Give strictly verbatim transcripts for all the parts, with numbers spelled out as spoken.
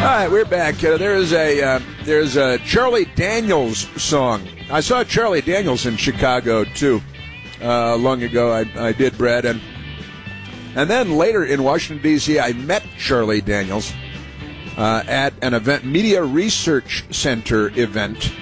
All right, we're back. Uh, there's a uh, there's a Charlie Daniels song. I saw Charlie Daniels in Chicago too, uh, long ago. I, I did, Brad, and and then later in Washington D C, I met Charlie Daniels uh, at an event, Media Research Center event,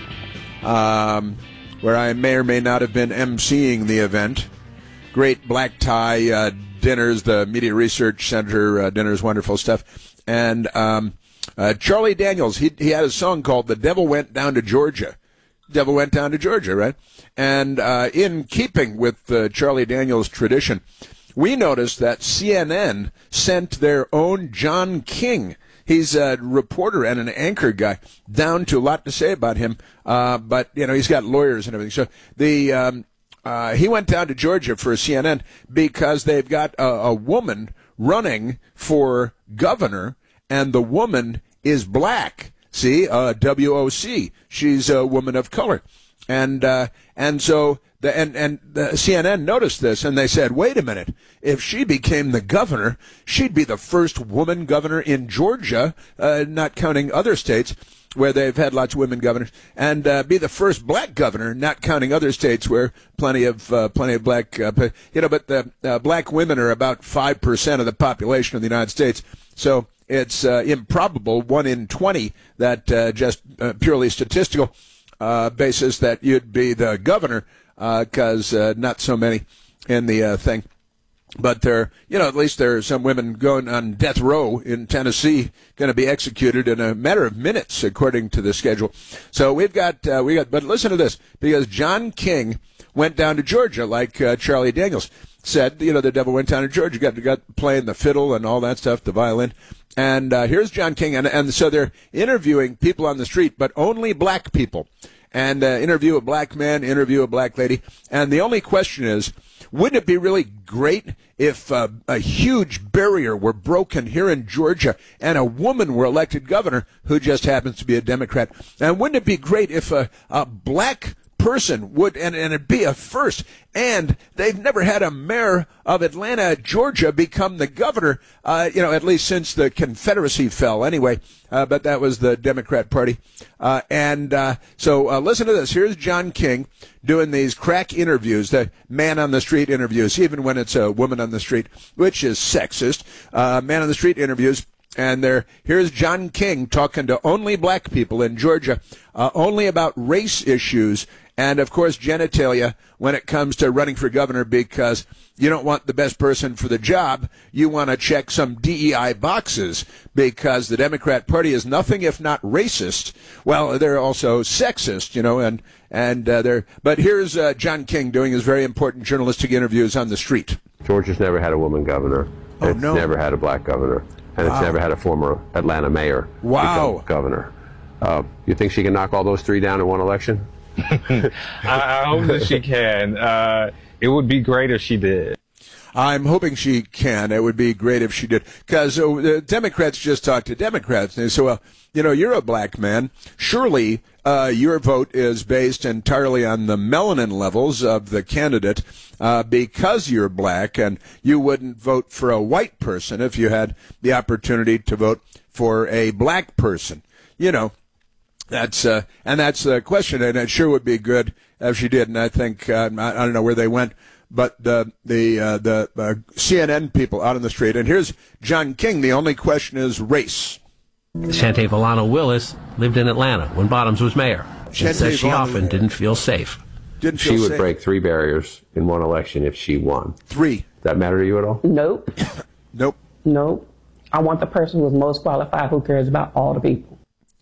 um, where I may or may not have been emceeing the event. Great black tie uh, dinners, the Media Research Center uh, dinners, wonderful stuff, and. Um, Uh, Charlie Daniels, he he had a song called "The Devil Went Down to Georgia." Devil went down to Georgia, right? And uh, in keeping with uh, Charlie Daniels' tradition, we noticed that C N N sent their own John King. He's a reporter and an anchor guy, down to a lot to say about him. Uh, but you know, he's got lawyers and everything. So the um, uh, he went down to Georgia for C N N because they've got a, a woman running for governor. And the woman is black. See, uh, W O C. She's a woman of color, and uh, and so the and and the C N N noticed this, and they said, "Wait a minute! If she became the governor, she'd be the first woman governor in Georgia, uh, not counting other states where they've had lots of women governors, and uh, be the first black governor, not counting other states where plenty of uh, plenty of black, uh, you know. But the uh, black women are about five percent of the population of the United States, so." It's uh, improbable, one in twenty, that uh, just uh, purely statistical uh, basis that you'd be the governor, because uh, uh, not so many in the uh, thing. But there, you know, at least there are some women going on death row in Tennessee, going to be executed in a matter of minutes, according to the schedule. So we've got, uh, we got. But listen to this, because John King went down to Georgia, like uh, Charlie Daniels said. You know, the devil went down to Georgia, got got playing the fiddle and all that stuff, the violin. And uh, here's John King, and, and so they're interviewing people on the street, but only black people. And uh, interview a black man, interview a black lady. And the only question is, wouldn't it be really great if uh, a huge barrier were broken here in Georgia and a woman were elected governor who just happens to be a Democrat? And wouldn't it be great if a, a black person would, and, and it'd be a first, and they've never had a mayor of Atlanta, Georgia, become the governor, uh, you know, at least since the Confederacy fell anyway, uh, but that was the Democrat Party. Uh, and uh, so uh, listen to this. Here's John King doing these crack interviews, the man on the street interviews, even when it's a woman on the street, which is sexist, uh, man on the street interviews. And there, here's John King talking to only black people in Georgia, uh, only about race issues and, of course, genitalia when it comes to running for governor, because you don't want the best person for the job. You want to check some D E I boxes, because the Democrat Party is nothing if not racist. Well, they're also sexist, you know, and, and uh, they're, but here's uh, John King doing his very important journalistic interviews on the street. Georgia's never had a woman governor. Oh, it's no. never had a black governor. And Wow. it's never had a former Atlanta mayor Wow. become governor. Uh, you think she can knock all those three down in one election? I, I hope that she can. Uh, it would be great if she did. I'm hoping she can. It would be great if she did. Because uh, the Democrats just talk to Democrats. And they say, well, you know, you're a black man. Surely uh, your vote is based entirely on the melanin levels of the candidate uh, because you're black, and you wouldn't vote for a white person if you had the opportunity to vote for a black person. You know, that's uh, and that's the question, and it sure would be good if she did. And I think, uh, I, I don't know where they went, but the the uh, the uh, C N N people out on the street. And here's John King. The only question is race. Shante Villano Willis lived in Atlanta when Bottoms was mayor. She says she often didn't feel safe. Didn't feel she would safe. break three barriers in one election if she won. Three. Does that matter to you at all? Nope. Nope. Nope. I want the person who's most qualified, who cares about all the people.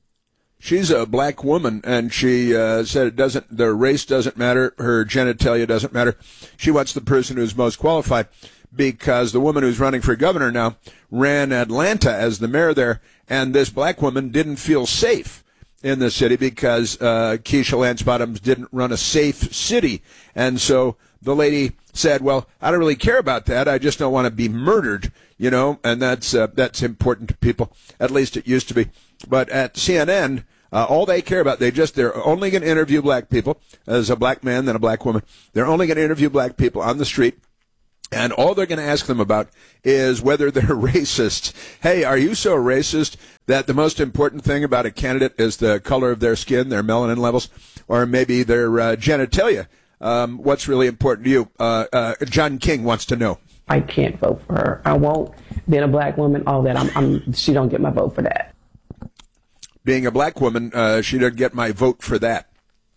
She's a black woman, and she uh, said it doesn't. The race doesn't matter. Her genitalia doesn't matter. She wants the person who's most qualified, because the woman who's running for governor now ran Atlanta as the mayor there, and this black woman didn't feel safe in the city because uh, Keisha Lance Bottoms didn't run a safe city. And so the lady said, well, I don't really care about that. I just don't want to be murdered, you know, and that's uh, that's important to people. At least it used to be. But at C N N, uh, all they care about, they just, they're only going to interview black people. As a black man, then a black woman. They're only going to interview black people on the street. And all they're going to ask them about is whether they're racist. Hey, are you so racist that the most important thing about a candidate is the color of their skin, their melanin levels, or maybe their uh, genitalia? Um, what's really important to you? Uh, uh, John King wants to know. I can't vote for her. I won't. Being a black woman, all that, I'm, I'm, she don't get my vote for that. Being a black woman, uh, she doesn't get my vote for that.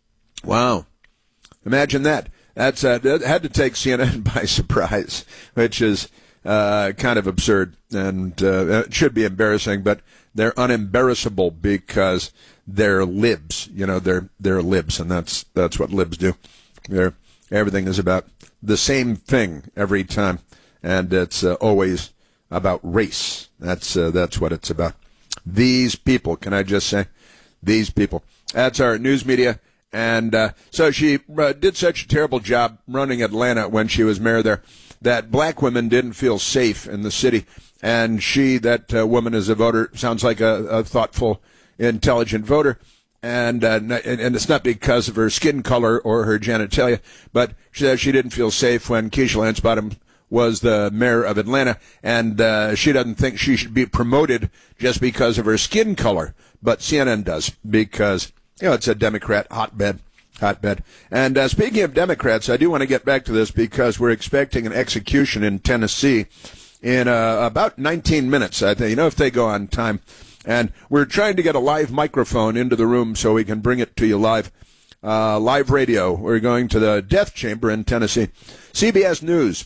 Wow. Imagine that. That's uh, that had to take C N N by surprise, which is uh, kind of absurd, and uh, it should be embarrassing, but they're unembarrassable because they're libs. You know, they're they're libs, and that's that's what libs do. They're, everything is about the same thing every time, and it's uh, always about race. That's uh, that's what it's about. These people, can I just say, these people. That's our news media. And uh, so she uh, did such a terrible job running Atlanta when she was mayor there that black women didn't feel safe in the city. And she, that uh, woman is a voter, sounds like a, a thoughtful, intelligent voter. And, uh, and it's not because of her skin color or her genitalia, but she says she didn't feel safe when Keisha Lance Bottoms was the mayor of Atlanta, and uh, she doesn't think she should be promoted just because of her skin color. But C N N does, because, you know, it's a Democrat hotbed. Hotbed. And uh, speaking of Democrats, I do want to get back to this because we're expecting an execution in Tennessee in uh, about nineteen minutes, I think, you know, if they go on time. And we're trying to get a live microphone into the room so we can bring it to you live. Uh, live radio. We're going to the death chamber in Tennessee. C B S News.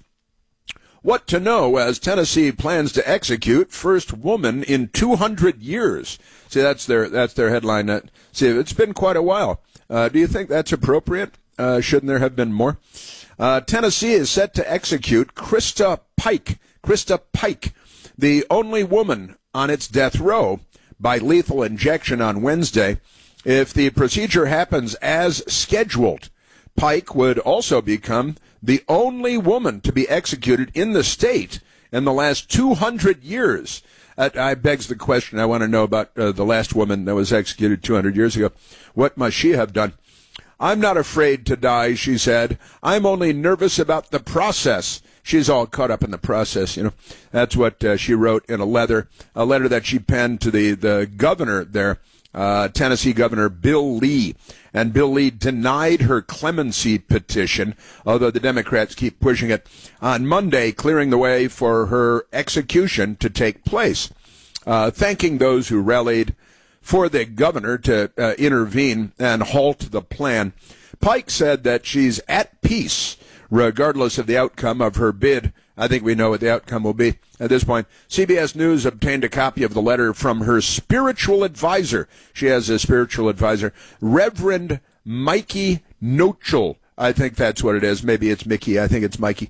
What to know as Tennessee plans to execute first woman in two hundred years. See, that's their that's their headline. Uh, see, it's been quite a while. Uh, do you think that's appropriate? Uh, shouldn't there have been more? Uh, Tennessee is set to execute Krista Pike. Krista Pike, the only woman on its death row, by lethal injection on Wednesday. If the procedure happens as scheduled, Pike would also become the only woman to be executed in the state in the last two hundred years. Uh, I begs the question I want to know about uh, the last woman that was executed two hundred years ago. What must she have done? I'm not afraid to die, she said. I'm only nervous about the process. She's all caught up in the process, you know. That's what uh, she wrote in a letter, a letter that she penned to the, the governor there, uh, Tennessee Governor Bill Lee. And Bill Lee denied her clemency petition, although the Democrats keep pushing it, on Monday, clearing the way for her execution to take place, uh, thanking those who rallied for the governor to uh, intervene and halt the plan. Pike said that she's at peace regardless of the outcome of her bid. I think we know what the outcome will be at this point. C B S News obtained a copy of the letter from her spiritual advisor. She has a spiritual advisor, Reverend Mikey Nochel. I think that's what it is. Maybe it's Mickey. I think it's Mikey.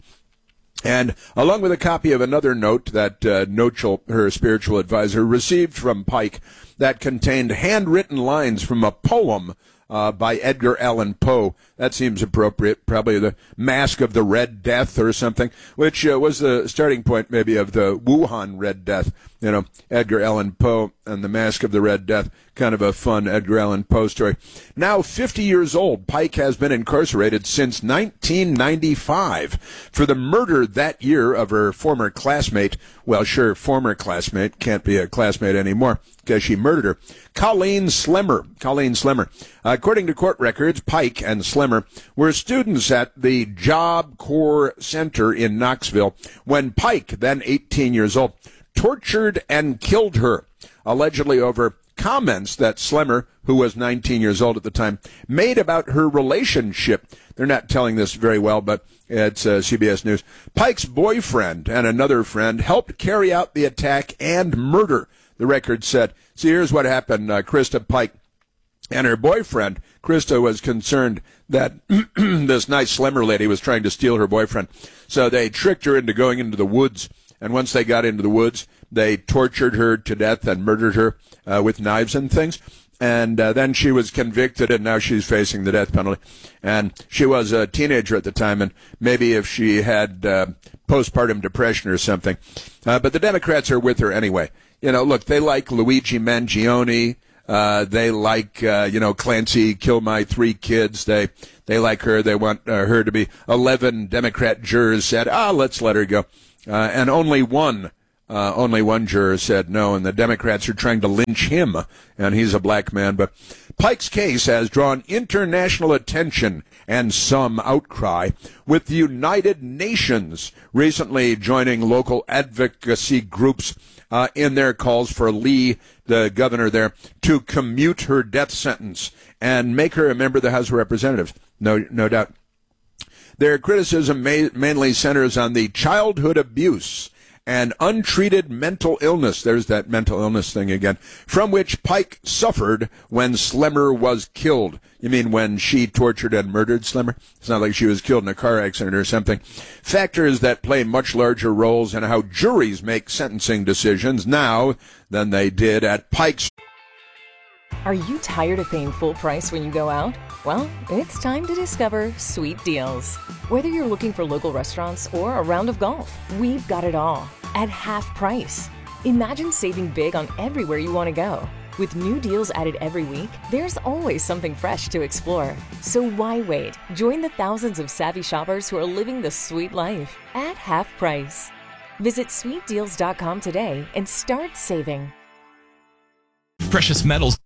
And along with a copy of another note that uh, Nochel, her spiritual advisor, received from Pike that contained handwritten lines from a poem Uh, by Edgar Allan Poe. That seems appropriate. Probably the Mask of the Red Death or something, which uh, was the starting point maybe of the Wuhan Red Death. You know, Edgar Allan Poe and the Mask of the Red Death. Kind of a fun Edgar Allan Poe story. Now fifty years old, Pike has been incarcerated since nineteen ninety-five for the murder that year of her former classmate. Well, sure, former classmate. Can't be a classmate anymore because she murdered her. Colleen Slemmer. Colleen Slemmer. According to court records, Pike and Slemmer were students at the Job Corps Center in Knoxville when Pike, then eighteen years old, tortured and killed her, allegedly over comments that Slemmer, who was nineteen years old at the time, made about her relationship. They're not telling this very well, but it's uh, C B S News. Pike's boyfriend and another friend helped carry out the attack and murder, the record said. See, here's what happened. Uh, Krista Pike and her boyfriend, Krista, was concerned that this nice Slemmer lady was trying to steal her boyfriend. So they tricked her into going into the woods. And once they got into the woods, they tortured her to death and murdered her uh, with knives and things. And uh, then she was convicted, and now she's facing the death penalty. And she was a teenager at the time, and maybe if she had uh, postpartum depression or something. Uh, but the Democrats are with her anyway. You know, look, they like Luigi Mangione, Uh, they like, uh, you know, Clancy, kill my three kids. They they like her. They want uh, her to be. eleven Democrat jurors said, ah, let's let her go. Uh, and only one, uh, only one juror said no, and the Democrats are trying to lynch him, and he's a black man. But Pike's case has drawn international attention and some outcry, with the United Nations recently joining local advocacy groups uh, in their calls for Lee, the governor there, to commute her death sentence and make her a member of the House of Representatives. No, no doubt. Their criticism ma- mainly centers on the childhood abuse and untreated mental illness, there's that mental illness thing again, from which Pike suffered when Slemmer was killed. You mean when she tortured and murdered Slemmer? It's not like she was killed in a car accident or something. Factors that play much larger roles in how juries make sentencing decisions now than they did at Pike's. Are you tired of paying full price when you go out? Well, it's time to discover Sweet Deals. Whether you're looking for local restaurants or a round of golf, we've got it all at half price. Imagine saving big on everywhere you want to go. With new deals added every week, there's always something fresh to explore. So why wait? Join the thousands of savvy shoppers who are living the sweet life at half price. Visit sweet deals dot com today and start saving. Precious metals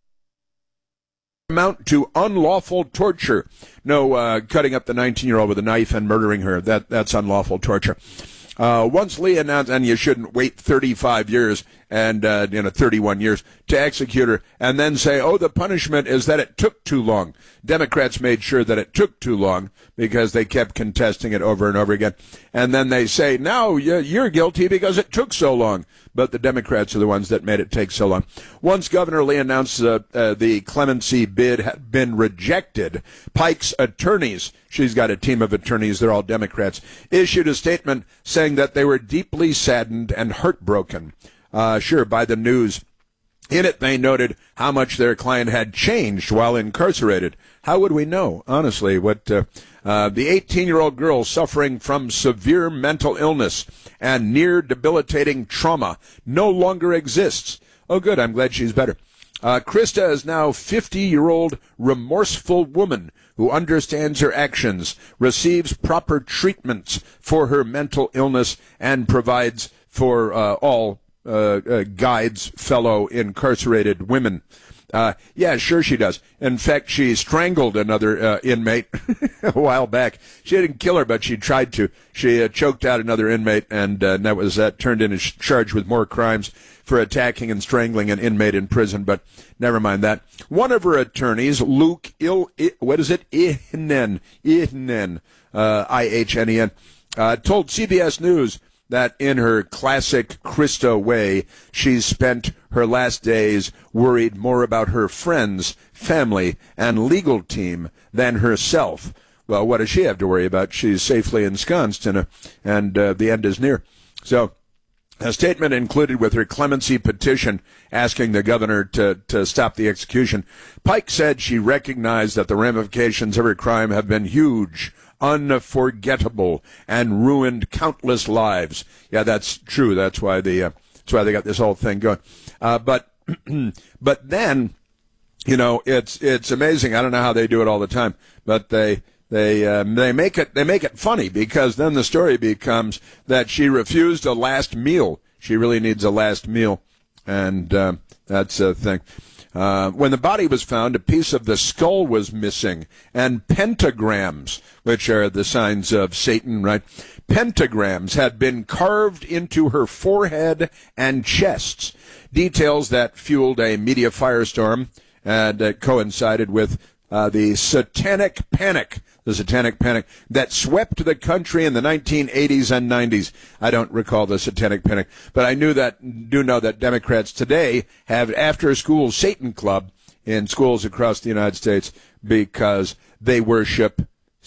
amount to unlawful torture. No, uh, cutting up the nineteen-year-old with a knife and murdering her. That that's unlawful torture. Uh, once Lee announced, and you shouldn't wait thirty-five years and, uh, you know, thirty-one years to execute her and then say, oh, the punishment is that it took too long. Democrats made sure that it took too long because they kept contesting it over and over again. And then they say, now you're guilty because it took so long. But the Democrats are the ones that made it take so long. Once Governor Lee announced uh, uh, the clemency bid had been rejected, Pike's attorneys, she's got a team of attorneys, they're all Democrats, issued a statement saying that they were deeply saddened and heartbroken, uh, sure, by the news. In it, they noted how much their client had changed while incarcerated. How would we know, honestly, what uh, uh, the eighteen-year-old girl suffering from severe mental illness and near debilitating trauma no longer exists? Oh, good. I'm glad she's better. Uh, Krista is now a fifty-year-old remorseful woman who understands her actions, receives proper treatments for her mental illness, and provides for uh, all Uh, uh, guides fellow incarcerated women. Uh, yeah, sure she does. In fact, she strangled another uh, inmate a while back. She didn't kill her, but she tried to. She uh, choked out another inmate, and uh, that was uh, turned in and charged with more crimes for attacking and strangling an inmate in prison. But never mind that. One of her attorneys, Luke Il, I, what is it? Ihnen, Ihnen, uh, I H N E N, uh, told C B S News that in her classic Krista way, she's spent her last days worried more about her friends, family, and legal team than herself. Well, what does she have to worry about? She's safely ensconced, in a, and uh, the end is near. So, a statement included with her clemency petition asking the governor to, to stop the execution. Pike said she recognized that the ramifications of her crime have been huge, unforgettable, and ruined countless lives. Yeah, that's true. That's why the uh, that's why they got this whole thing going. Uh, but but then, you know, it's it's amazing. I don't know how they do it all the time, but they they um, they make it they make it funny, because then the story becomes that she refused a last meal. She really needs a last meal, and uh, that's a thing. Uh, when the body was found, a piece of the skull was missing, and pentagrams, which are the signs of Satan, right? Pentagrams had been carved into her forehead and chest, details that fueled a media firestorm and uh, coincided with uh, the satanic panic, the satanic panic that swept the country in the nineteen eighties and nineties. I don't recall the satanic panic, but I knew that, do know that Democrats today have after-school Satan club in schools across the United States because they worship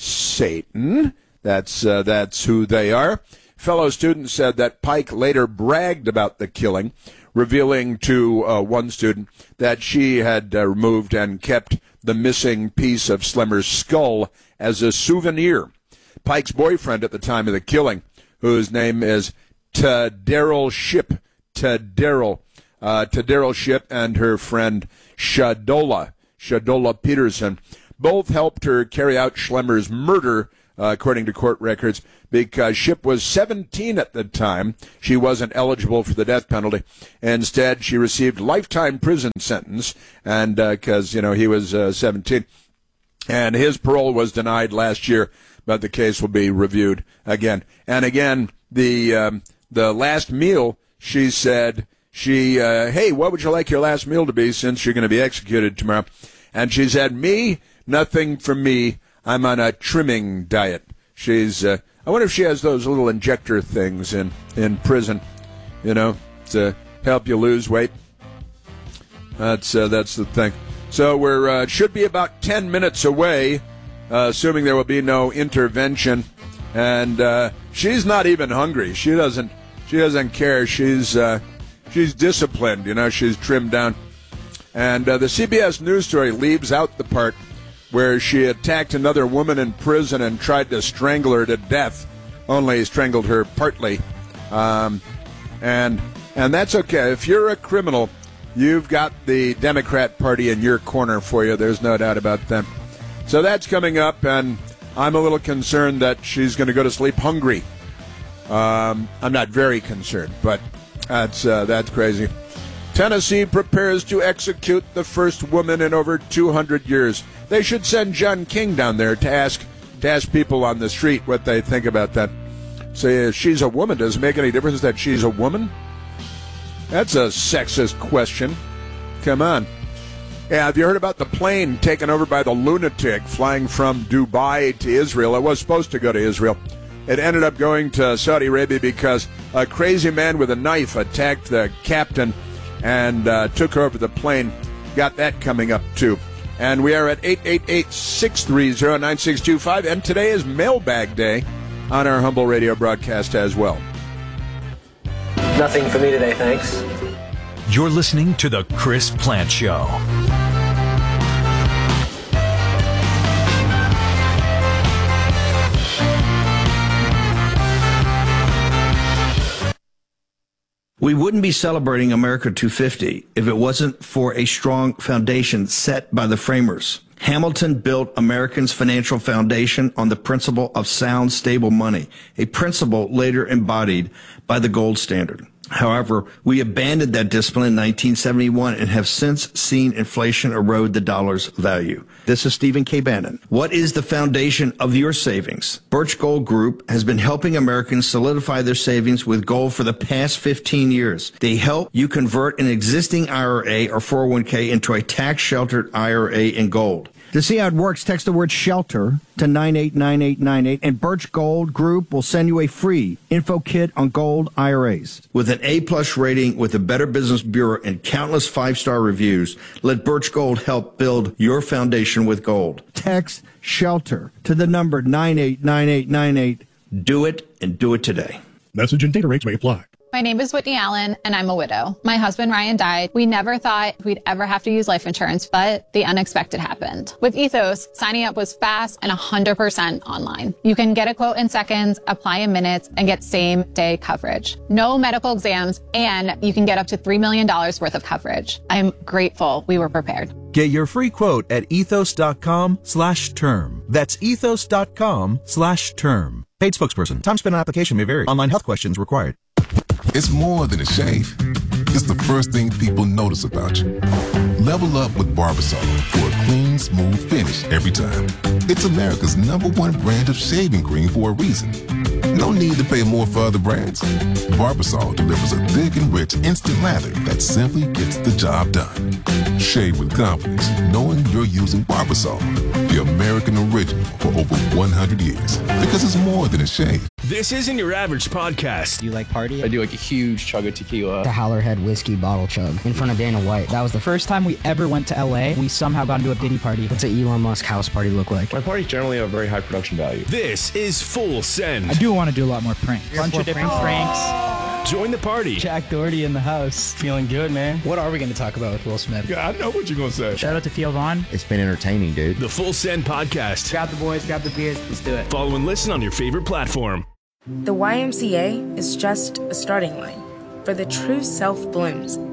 Satan. That's uh, that's who they are. Fellow students said that Pike later bragged about the killing, revealing to uh, one student that she had uh, removed and kept the missing piece of Slemmer's skull as a souvenir. Pike's boyfriend at the time of the killing, whose name is Tadaryl Shipp, Tadaryl, uh, to Daryl Shipp and her friend Shadola, Shadola Peterson. Both helped her carry out Schlemmer's murder, uh, according to court records, because Shipp was seventeen at the time. She wasn't eligible for the death penalty. Instead, she received lifetime prison sentence, and because, uh, you know, he was uh, seventeen. And his parole was denied last year, but the case will be reviewed again. And again, the um, the last meal, she said, she, uh, hey, what would you like your last meal to be since you're going to be executed tomorrow? And she said, me, nothing for me. I'm on a trimming diet. She's, uh, I wonder if she has those little injector things in, in prison, you know, to help you lose weight. That's, uh, that's the thing. So we're uh, should be about ten minutes away, uh, assuming there will be no intervention. And uh, she's not even hungry. She doesn't. She doesn't care. She's uh, she's disciplined. You know, she's trimmed down. And uh, the C B S News story leaves out the part where she attacked another woman in prison and tried to strangle her to death. Only strangled her partly. Um, and and that's okay. If you're a criminal, you've got the Democrat Party in your corner for you. There's no doubt about that. So that's coming up, and I'm a little concerned that she's going to go to sleep hungry. Um, I'm not very concerned, but that's uh, that's crazy. Tennessee prepares to execute the first woman in over two hundred years. They should send John King down there to ask to ask people on the street what they think about that. Say, if she's a woman, does it make any difference that she's a woman? That's a sexist question. Come on. Yeah, have you heard about the plane taken over by the lunatic flying from Dubai to Israel? It was supposed to go to Israel. It ended up going to Saudi Arabia because a crazy man with a knife attacked the captain and uh, took over the plane. Got that coming up, too. And we are at eight eight eight, six three zero, nine six two five. And today is Mailbag Day on our Humble Radio broadcast as well. Nothing for me today, thanks. You're listening to The Chris Plant Show. We wouldn't be celebrating America two fifty if it wasn't for a strong foundation set by the framers. Hamilton built Americans' financial foundation on the principle of sound, stable money, a principle later embodied by the gold standard. However, we abandoned that discipline in nineteen seventy-one and have since seen inflation erode the dollar's value. This is Stephen K. Bannon. What is the foundation of your savings? Birch Gold Group has been helping Americans solidify their savings with gold for the past fifteen years. They help you convert an existing I R A or four oh one k into a tax-sheltered I R A in gold. To see how it works, text the word SHELTER to nine eight nine eight nine eight, and Birch Gold Group will send you a free info kit on gold I R As. With an A-plus rating with the Better Business Bureau and countless five-star reviews, let Birch Gold help build your foundation with gold. Text SHELTER to the number nine eight nine eight nine eight. Do it, and do it today. Message and data rates may apply. My name is Whitney Allen, and I'm a widow. My husband, Ryan, died. We never thought we'd ever have to use life insurance, but the unexpected happened. With Ethos, signing up was fast and one hundred percent online. You can get a quote in seconds, apply in minutes, and get same-day coverage. No medical exams, and you can get up to three million dollars worth of coverage. I'm grateful we were prepared. Get your free quote at ethos.com slash term. That's ethos.com slash term. Paid spokesperson. Time spent on application may vary. Online health questions required. It's more than a shave. It's the first thing people notice about you. Level up with Barbasol for a clean, smooth finish every time. It's America's number one brand of shaving cream for a reason. No need to pay more for other brands. Barbasol delivers a thick and rich instant lather that simply gets the job done. Shave with confidence, knowing you're using Barbasol, the American original for over one hundred years. Because it's more than a shave. This isn't your average podcast. Do you like party? I do like a huge chug of tequila. The Howlerhead whiskey bottle chug in front of Dana White. That was the first time we ever went to L A. We somehow got into a Diddy party. What's an Elon Musk house party look like? My parties generally have very high production value. This is Full Send. I do want to do a lot more pranks. A bunch of different pranks. Join the party. Jack Doherty in the house. Feeling good, man. What are we going to talk about with Will Smith? Yeah, I know what you're going to say. Shout out to Theo Vaughn. It's been entertaining, dude. The Full Send Podcast. Grab the boys, grab the beers. Let's do it. Follow and listen on your favorite platform. The Y M C A is just a starting line. For the true self blooms,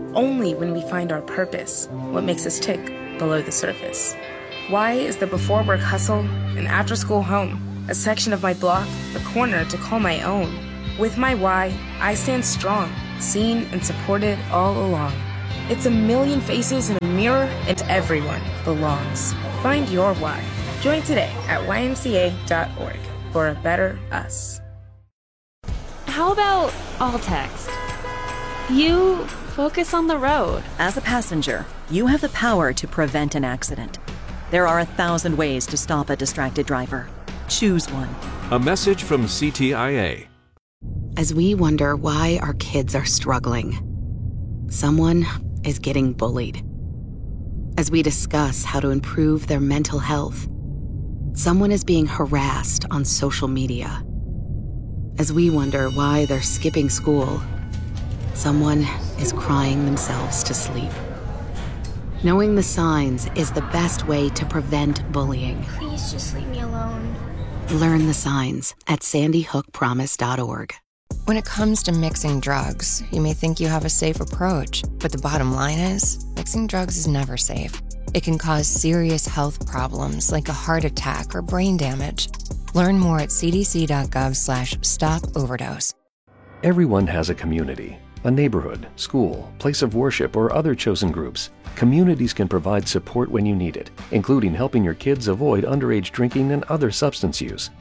Only when we find our purpose, what makes us tick below the surface. Why is the before work hustle an after school home, a section of my block, a corner to call my own? With my why, I stand strong, seen and supported all along. It's a million faces in a mirror and everyone belongs. Find your why. Join today at Y M C A dot org for a better us. How about all text? You focus on the road. As a passenger, you have the power to prevent an accident. There are a thousand ways to stop a distracted driver. Choose one. A message from C T I A. As we wonder why our kids are struggling, someone is getting bullied. As we discuss how to improve their mental health, someone is being harassed on social media. As we wonder why they're skipping school, someone is crying themselves to sleep. Knowing the signs is the best way to prevent bullying. Please just leave me alone. Learn the signs at sandy hook promise dot org. When it comes to mixing drugs, you may think you have a safe approach, but the bottom line is, mixing drugs is never safe. It can cause serious health problems like a heart attack or brain damage. Learn more at c d c dot gov slash stop overdose. Everyone has a community, a neighborhood, school, place of worship, or other chosen groups. Communities can provide support when you need it, including helping your kids avoid underage drinking and other substance use.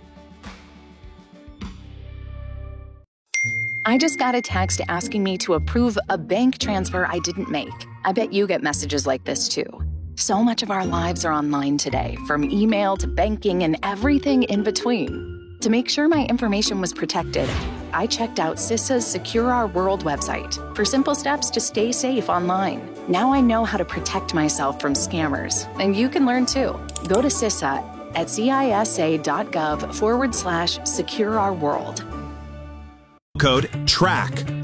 I just got a text asking me to approve a bank transfer I didn't make. I bet you get messages like this too. So much of our lives are online today, from email to banking and everything in between. To make sure my information was protected, I checked out CISA's Secure Our World website for simple steps to stay safe online. Now I know how to protect myself from scammers, and you can learn too. Go to CISA at cisa.gov forward slash secure our world. Code TRACK